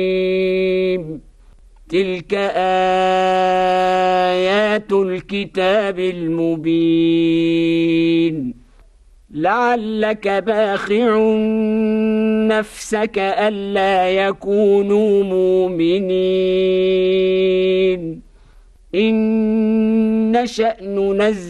تلك آيات الكتاب المبين لعلك باخع نفسك ألا يكونوا مؤمنين إن نشأ ننزل